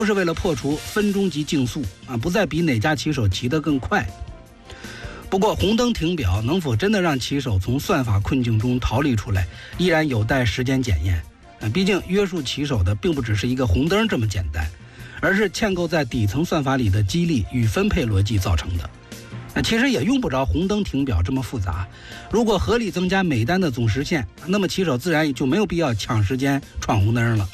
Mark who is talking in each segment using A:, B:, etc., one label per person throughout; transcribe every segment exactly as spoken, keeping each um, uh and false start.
A: 都是为了破除分钟级竞速啊，不再比哪家骑手骑得更快。不过红灯停表能否真的让骑手从算法困境中逃离出来，依然有待时间检验。啊，毕竟约束骑手的并不只是一个红灯这么简单，而是嵌构在底层算法里的激励与分配逻辑造成的。那其实也用不着红灯停表这么复杂，如果合理增加每单的总时限，那么骑手自然就没有必要抢时间闯红灯了。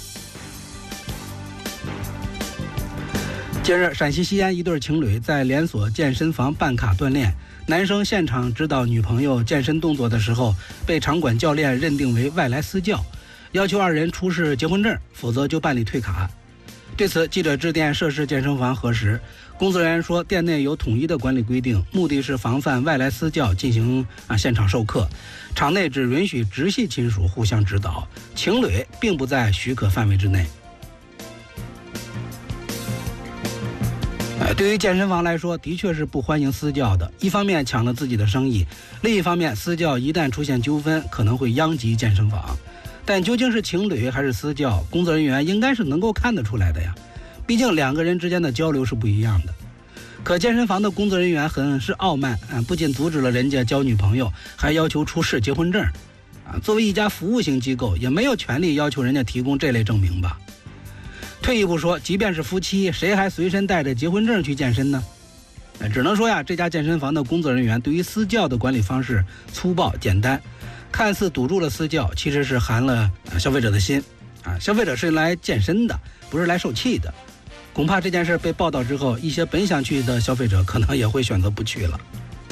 A: 近日，陕西西安一对情侣在连锁健身房办卡锻炼，男生现场指导女朋友健身动作的时候，被场馆教练认定为外来私教，要求二人出示结婚证，否则就办理退卡。对此，记者致电涉事健身房核实，工作人员说，店内有统一的管理规定，目的是防范外来私教进行啊现场授课，场内只允许直系亲属互相指导，情侣并不在许可范围之内。呃，对于健身房来说，的确是不欢迎私教的，一方面抢了自己的生意，另一方面私教一旦出现纠纷，可能会殃及健身房。但究竟是情侣还是私教，工作人员应该是能够看得出来的呀，毕竟两个人之间的交流是不一样的。可健身房的工作人员很是傲慢，啊，不仅阻止了人家交女朋友，还要求出示结婚证。啊，作为一家服务型机构，也没有权利要求人家提供这类证明吧。退一步说，即便是夫妻，谁还随身带着结婚证去健身呢？只能说呀，这家健身房的工作人员对于私教的管理方式粗暴简单，看似堵住了私教，其实是寒了消费者的心啊！消费者是来健身的，不是来受气的。恐怕这件事被报道之后，一些本想去的消费者可能也会选择不去了。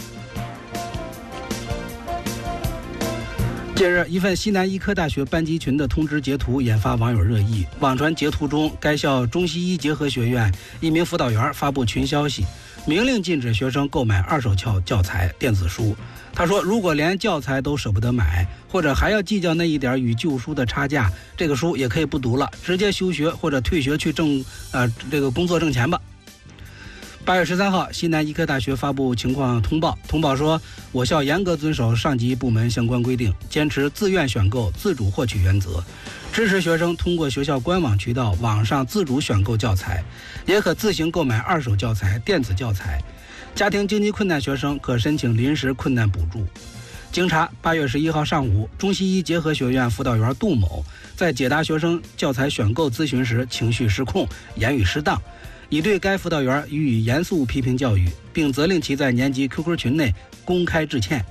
A: 近日，一份西南医科大学班级群的通知截图引发网友热议。网传截图中，该校中西医结合学院一名辅导员发布群消息，明令禁止学生购买二手教教材、电子书。他说，如果连教材都舍不得买，或者还要计较那一点与旧书的差价，这个书也可以不读了，直接休学或者退学去挣呃这个工作挣钱吧。八月十三号，西南医科大学发布情况通报，通报说，我校严格遵守上级部门相关规定，坚持自愿选购、自主获取原则，支持学生通过学校官网渠道网上自主选购教材，也可自行购买二手教材、电子教材。家庭经济困难学生可申请临时困难补助。经查，八月十一号上午，中西医结合学院辅导员杜某在解答学生教材选购咨询时情绪失控、言语失当，已对该辅导员予以严肃批评教育，并责令其在年级 Q Q 群内公开致歉。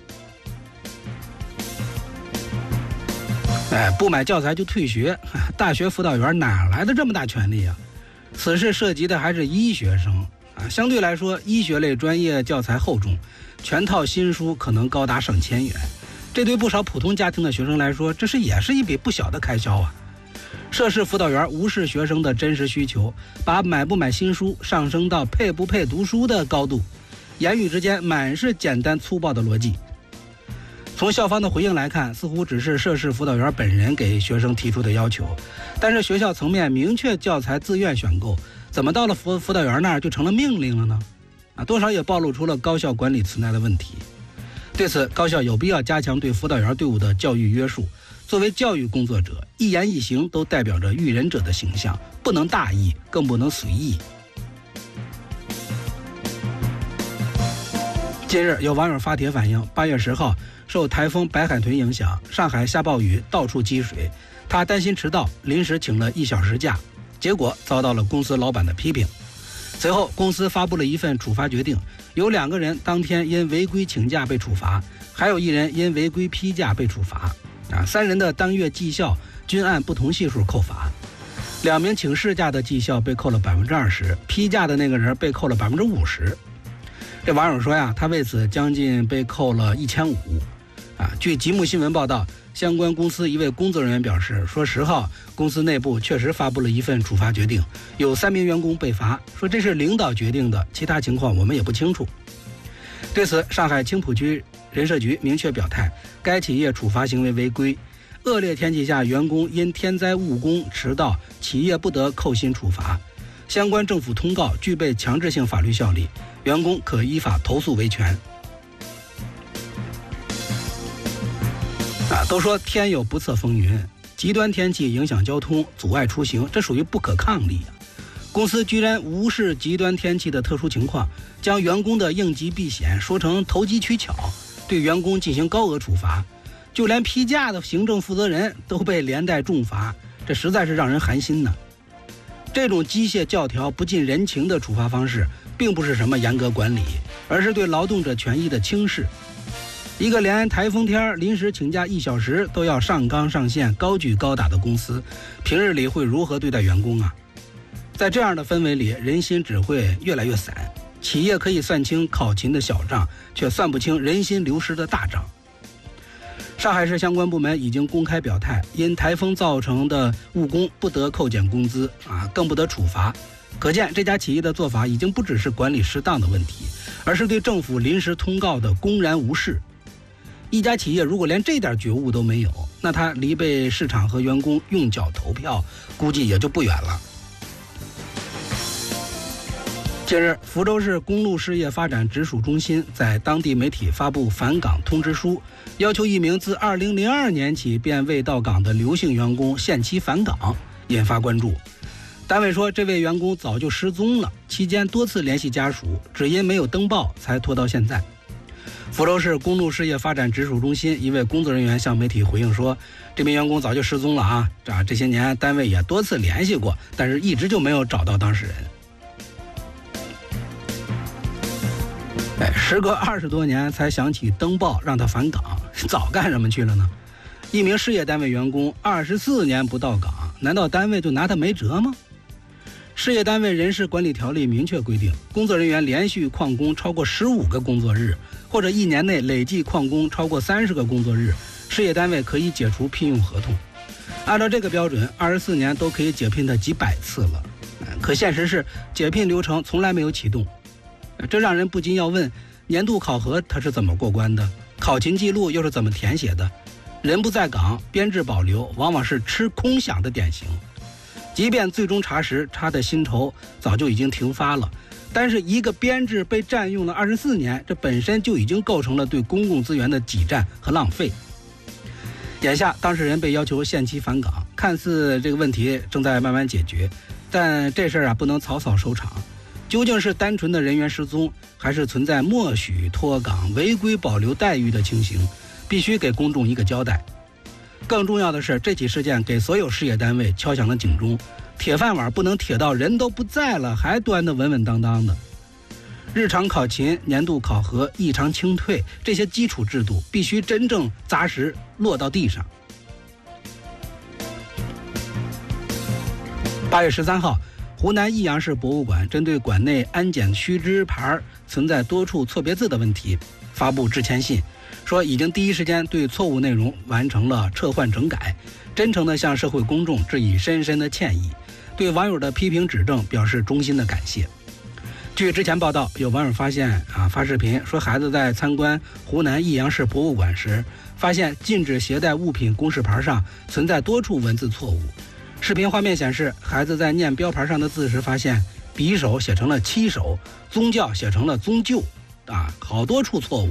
A: 哎，不买教材就退学，大学辅导员哪来的这么大权力啊？此事涉及的还是医学生啊，相对来说，医学类专业教材厚重，全套新书可能高达上千元，这对不少普通家庭的学生来说，这是也是一笔不小的开销啊。涉事辅导员无视学生的真实需求，把买不买新书上升到配不配读书的高度，言语之间满是简单粗暴的逻辑。从校方的回应来看，似乎只是涉事辅导员本人给学生提出的要求，但是学校层面明确教材自愿选购，怎么到了辅辅导员那儿就成了命令了呢？啊，多少也暴露出了高校管理存在的问题。对此，高校有必要加强对辅导员队伍的教育约束。作为教育工作者，一言一行都代表着育人者的形象，不能大意，更不能随意。近日，有网友发帖反映，八月十号受台风白海豚影响，上海下暴雨，到处积水，他担心迟到，临时请了一小时假，结果遭到了公司老板的批评。随后，公司发布了一份处罚决定，有两个人当天因违规请假被处罚，还有一人因违规批假被处罚。啊，三人的当月绩效均按不同系数扣罚，两名请事假的绩效被扣了百分之二十，批假的那个人被扣了百分之五十。这网友说呀，他为此将近被扣了一千五。啊，据吉木新闻报道，相关公司一位工作人员表示，说十号公司内部确实发布了一份处罚决定，有三名员工被罚，说这是领导决定的，其他情况我们也不清楚。对此，上海青浦区人社局明确表态，该企业处罚行为违规，恶劣天气下员工因天灾误工迟到，企业不得扣薪处罚，相关政府通告具备强制性法律效力，员工可依法投诉维权。啊，都说天有不测风云， 极端天气影响交通，阻碍出行，这属于不可抗力啊。公司居然无视极端天气的特殊情况，将员工的应急避险说成投机取巧，对员工进行高额处罚，就连批假的行政负责人都被连带重罚，这实在是让人寒心呢。这种机械教条、不近人情的处罚方式，并不是什么严格管理，而是对劳动者权益的轻视。一个连台风天临时请假一小时都要上纲上线、高举高打的公司，平日里会如何对待员工啊？在这样的氛围里，人心只会越来越散。企业可以算清考勤的小账，却算不清人心流失的大账。上海市相关部门已经公开表态，因台风造成的误工不得扣减工资啊，更不得处罚。可见这家企业的做法已经不只是管理失当的问题，而是对政府临时通告的公然无视。一家企业如果连这点觉悟都没有，那它离被市场和员工用脚投票估计也就不远了。近日，福州市公路事业发展直属中心在当地媒体发布返岗通知书，要求一名自二零零二年起便未到岗的刘姓员工限期返岗，引发关注。单位说，这位员工早就失踪了，期间多次联系家属，只因没有登报才拖到现在。福州市公路事业发展直属中心一位工作人员向媒体回应说，这名员工早就失踪了啊，这这些年单位也多次联系过，但是一直就没有找到当事人。哎，时隔二十多年才想起登报让他返岗，早干什么去了呢？一名事业单位员工二十四年不到岗，难道单位就拿他没辙吗？事业单位人事管理条例明确规定，工作人员连续旷工超过十五个工作日，或者一年内累计旷工超过三十个工作日，事业单位可以解除聘用合同。按照这个标准，二十四年都可以解聘他几百次了。可现实是，解聘流程从来没有启动。这让人不禁要问，年度考核他是怎么过关的？考勤记录又是怎么填写的？人不在岗，编制保留，往往是吃空饷的典型。即便最终查实他的薪酬早就已经停发了，但是一个编制被占用了二十四年，这本身就已经构成了对公共资源的挤占和浪费。眼下当事人被要求限期返岗，看似这个问题正在慢慢解决，但这事儿啊不能草草收场。究竟是单纯的人员失踪，还是存在默许脱岗、违规保留待遇的情形，必须给公众一个交代。更重要的是，这起事件给所有事业单位敲响了警钟，铁饭碗不能铁到人都不在了还端得稳稳当当的。日常考勤、年度考核、异常清退，这些基础制度必须真正扎实落到地上。八月十三号，湖南益阳市博物馆针对馆内安检须知牌存在多处错别字的问题，发布致歉信，说已经第一时间对错误内容完成了撤换整改，真诚地向社会公众致以深深的歉意，对网友的批评指正表示衷心的感谢。据之前报道，有网友发现啊发视频说，孩子在参观湖南益阳市博物馆时，发现禁止携带物品公示牌上存在多处文字错误。视频画面显示，孩子在念标牌上的字时，发现匕首写成了七手，宗教写成了宗臼，啊，好多处错误。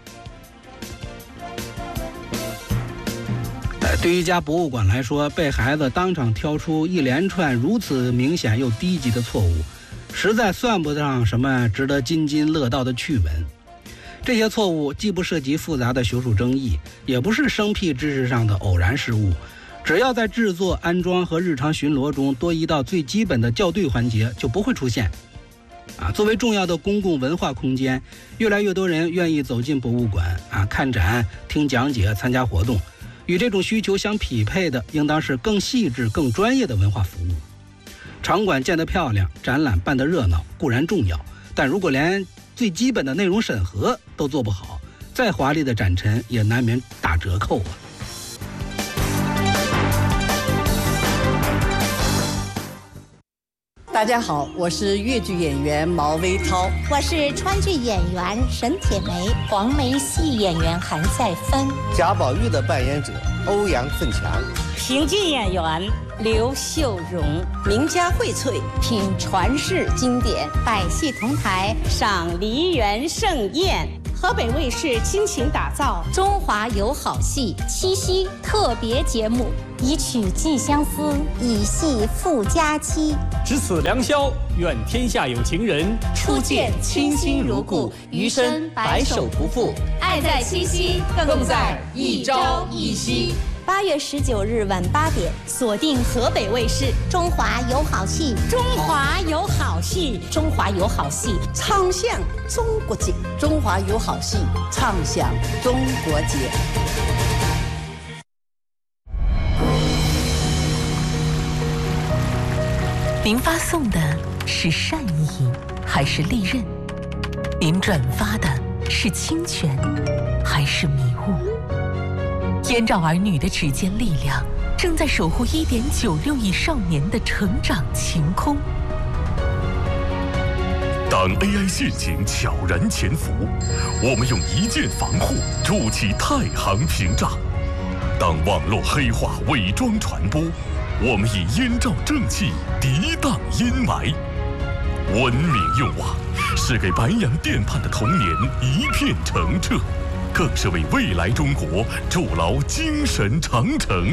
A: 对于一家博物馆来说，被孩子当场挑出一连串如此明显又低级的错误，实在算不上什么值得津津乐道的趣闻。这些错误既不涉及复杂的学术争议，也不是生僻知识上的偶然失误，只要在制作、安装和日常巡逻中多一道最基本的校对环节，就不会出现。啊，作为重要的公共文化空间，越来越多人愿意走进博物馆啊，看展、听讲解、参加活动。与这种需求相匹配的，应当是更细致、更专业的文化服务。场馆建得漂亮，展览办得热闹固然重要，但如果连最基本的内容审核都做不好，再华丽的展陈也难免打折扣啊。
B: 大家好，我是粤剧演员毛薇涛，
C: 我是川剧演员沈铁梅，黄梅戏演员韩赛芬，
D: 贾宝玉的扮演者欧阳奋强，
E: 评剧演员刘秀荣，
B: 名家荟萃，
C: 品传世经典，百戏同台，
E: 赏梨园盛宴，
F: 河北卫视倾情打造
C: 中华有好戏七夕特别节目，
E: 一曲寄相思，
C: 以戏富佳期。
G: 值此良宵，愿天下有情人
F: 初见倾心如故，余生白首不负。爱在七夕，更在一朝一夕。
C: 八月十九日晚八点，
F: 锁定河北卫视
C: 《中华有好戏》，
E: 中华有好戏，
C: 中华有好戏，
B: 唱响中国节，中华有好戏，唱响中国节。
H: 您发送的是善意还是利刃？您转发的是侵权还是迷雾？燕赵儿女的指尖力量正在守护一点九六亿少年的成长晴空。
I: 当 A I 陷阱悄然潜伏，我们用一键防护筑起太行屏障；当网络黑化伪装传播，我们以燕赵正气涤荡阴霾。文明用网是给白洋淀畔的童年一片澄澈，更是为未来中国筑牢精神长城。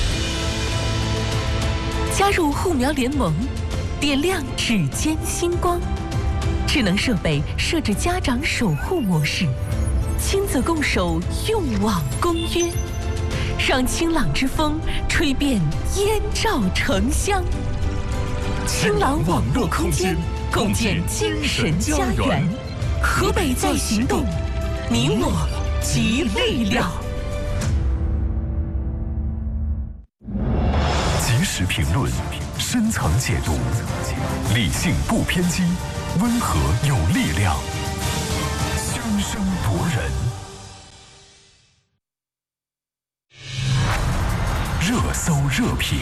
H: 加入护苗联盟，点亮指尖星光。智能设备设置家长守护模式，亲子共守用网公约，让清朗之风吹遍燕赵城乡。清朗网络空间，共建精神家园。河北在行动，你我集力量。
I: 及时评论，深层解读，理性不偏激，温和有力量，炯炯夺人。热搜热评，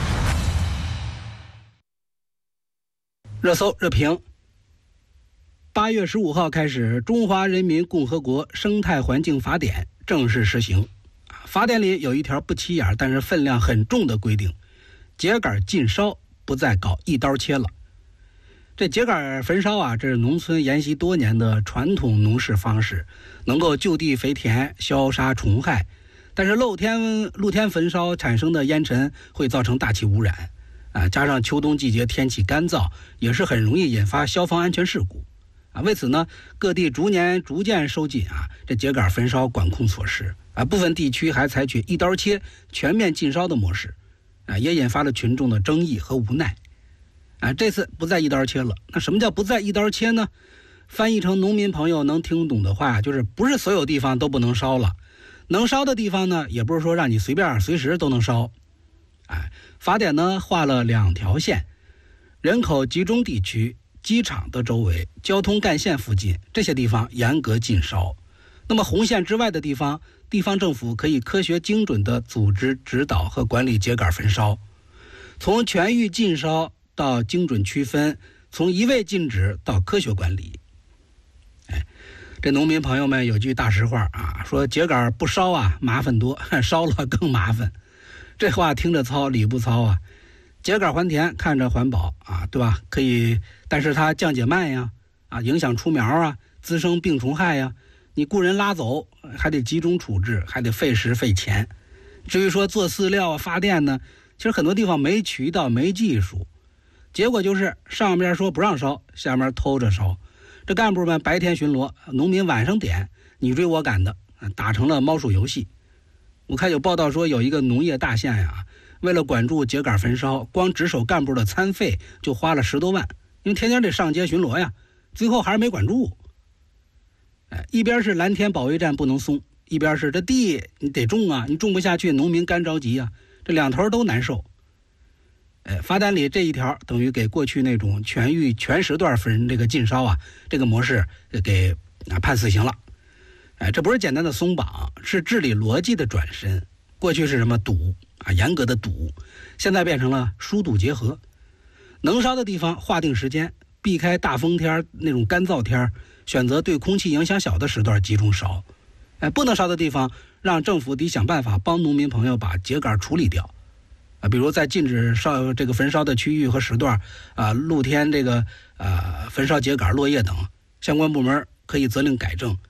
A: 热搜热评。八月十五号开始，《中华人民共和国生态环境法典》正式实行。法典里有一条不起眼但是分量很重的规定：秸秆禁烧，不再搞一刀切了。这秸秆焚烧啊，这是农村沿袭多年的传统农事方式，能够就地肥田，消杀虫害。但是露天露天焚烧产生的烟尘会造成大气污染啊，加上秋冬季节天气干燥，也是很容易引发消防安全事故啊。为此呢，各地逐年逐渐收紧啊这秸秆焚烧管控措施啊，部分地区还采取一刀切、全面禁烧的模式啊，也引发了群众的争议和无奈啊。这次不再一刀切了，那什么叫不再一刀切呢？翻译成农民朋友能听懂的话，就是不是所有地方都不能烧了。能烧的地方呢，也不是说让你随便随时都能烧。哎，法典呢画了两条线，人口集中地区、机场的周围、交通干线附近这些地方严格禁烧。那么红线之外的地方，地方政府可以科学精准地组织、指导和管理秸秆焚烧。从全域禁烧到精准区分，从一味禁止到科学管理。哎。这农民朋友们有句大实话啊，说秸秆不烧啊麻烦多，烧了更麻烦。这话听着糙理不糙啊。秸秆还田看着环保啊，对吧？可以，但是它降解慢呀，啊，影响出苗啊，滋生病虫害呀。你雇人拉走，还得集中处置，还得费时费钱。至于说做饲料啊、发电呢，其实很多地方没渠道、没技术，结果就是上面说不让烧，下面偷着烧。这干部们白天巡逻，农民晚上点，你追我赶的，打成了猫鼠游戏。我看有报道说，有一个农业大县呀，为了管住秸秆焚烧，光值守干部的餐费就花了十多万，因为天天得上街巡逻呀，最后还是没管住。哎，一边是蓝天保卫战不能松，一边是这地你得种啊，你种不下去，农民干着急啊，这两头都难受。哎，法典里这一条等于给过去那种全域全时段焚这个禁烧啊这个模式给啊判死刑了。哎，这不是简单的松绑，是治理逻辑的转身。过去是什么堵啊，严格的堵，现在变成了疏堵结合。能烧的地方划定时间，避开大风天那种干燥天，选择对空气影响小的时段集中烧。哎，不能烧的地方，让政府得想办法帮农民朋友把秸秆处理掉。啊，比如在禁止烧这个焚烧的区域和时段啊，露天这个啊焚烧秸秆、落叶等，相关部门可以责令改正，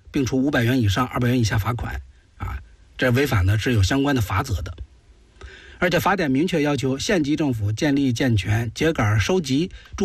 A: 并处五百元以上二百元以下罚款啊，这违反呢是有相关的罚则的。而且法典明确要求县级政府建立健全秸秆收集注